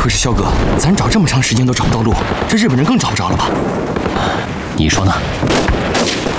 可是萧哥，咱找这么长时间都找不到路，这日本人更找不着了吧？ 你说呢？